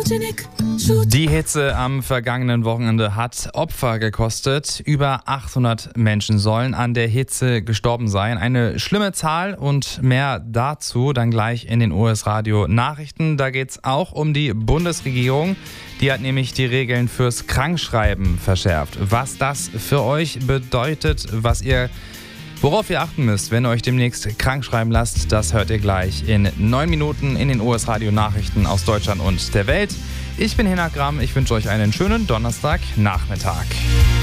Die Hitze am vergangenen Wochenende hat Opfer gekostet. Über 800 Menschen sollen an der Hitze gestorben sein. Eine schlimme Zahl und mehr dazu dann gleich in den US-Radio Nachrichten. Da geht es auch um die Bundesregierung. Die hat nämlich die Regeln fürs Krankschreiben verschärft. Was das für euch bedeutet, worauf ihr achten müsst, wenn ihr euch demnächst krank schreiben lasst, das hört ihr gleich in 9 Minuten in den US-Radio Nachrichten aus Deutschland und der Welt. Ich bin Hinak Gramm, ich wünsche euch einen schönen Donnerstagnachmittag.